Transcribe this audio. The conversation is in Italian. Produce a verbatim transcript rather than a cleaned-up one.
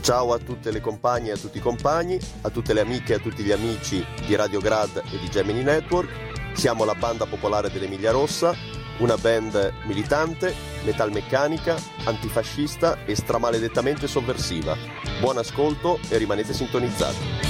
Ciao a tutte le compagne e a tutti i compagni, a tutte le amiche e a tutti gli amici di Radio Grad e di Gemini Network. Siamo la banda popolare dell'Emilia Rossa, una band militante, metalmeccanica, antifascista e stramaledettamente sovversiva. Buon ascolto e rimanete sintonizzati.